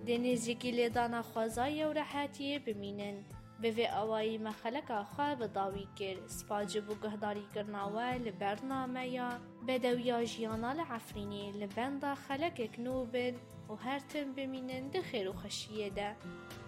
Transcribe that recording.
دنیزیکی لیدانا خوازایی و راحتی بمینن به اوایی مخلق خواه بداوی کر سپاجه بو گهداری کرناوه لبرنامه یا بدویا جیانا لعفرینی لبندا خلق کنوبن و هر تن بمینن ده خیر و خشیه ده.